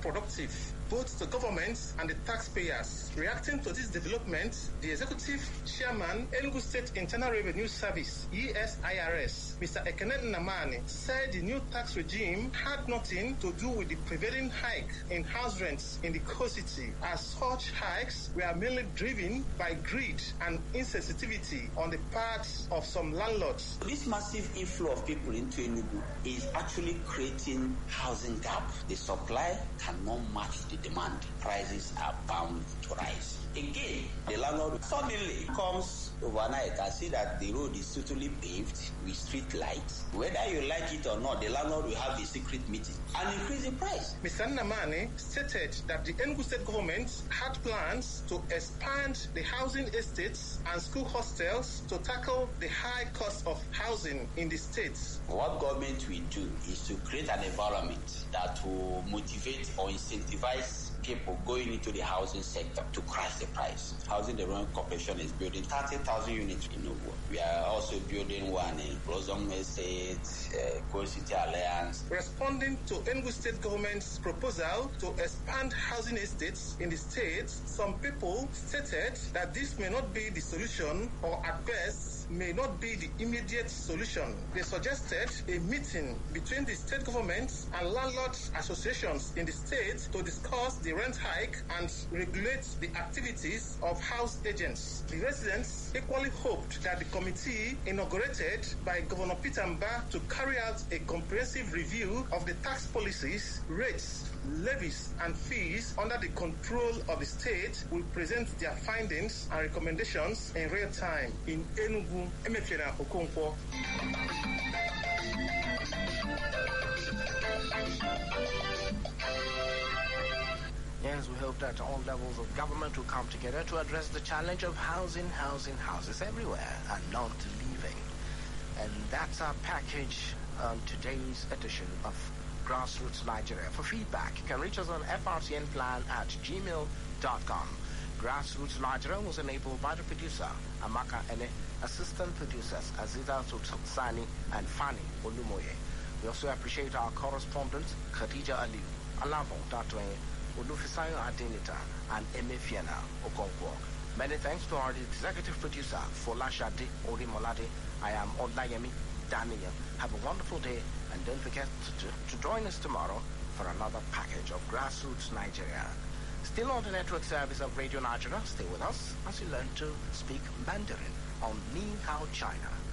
counterproductive both to government and the taxpayers. Reacting to this development, the Executive Chairman, Enugu State Internal Revenue Service, ESIRS, Mr. Ekene Nnamani, said the new tax regime had nothing to do with the prevailing hike in house rents in the coast city, as such hikes were mainly driven by greed and insensitivity on the part of some landlords. This massive inflow of people into Enugu is actually creating housing gap. The supply cannot match the demand. Prices are bound to rise. Again, the landlord suddenly comes overnight and see that the road is totally paved with street lights. Whether you like it or not, the landlord will have a secret meeting and increase the price. Mr. Nnamani stated that the Enugu State government had plans to expand the housing estates and school hostels to tackle the high cost of housing in the states. What government will do is to create an environment that will motivate or incentivize people going into the housing sector to crash the price. Housing Development Corporation is building 30,000 units in Enugu. We are also building one in Blossom Estate, Coast City Alliance. Responding to Enugu State government's proposal to expand housing estates in the state, some people stated that this may not be the solution, or at best may not be the immediate solution. They suggested a meeting between the state government and landlord associations in the state to discuss the rent hike and regulate the activities of house agents. The residents equally hoped that the committee inaugurated by Governor Peter Mbah to carry out a comprehensive review of the tax policies, rates, levies and fees under the control of the state will present their findings and recommendations in real time. In Enugu, Emefiena Okonkwo. Yes, we hope that all levels of government will come together to address the challenge of houses everywhere and not living. And that's our package on today's edition of Grassroots Nigeria. For feedback, you can reach us on frcnplan@gmail.com. Grassroots Nigeria was enabled by the producer, Amaka Ene, assistant producers, Aziza Sani and Fanny Olumoye. We also appreciate our correspondents, Khadija Aliu, Alavo Datwe, Olufisayo Adenita, and Emefiena Okonkwo. Many thanks to our executive producer, Folashade Orimolade. I am Olayemi Daniel. Have a wonderful day, and don't forget to join us tomorrow for another package of Grassroots Nigeria. Still on the network service of Radio Nigeria, stay with us as you learn to speak Mandarin on Ni Hao China.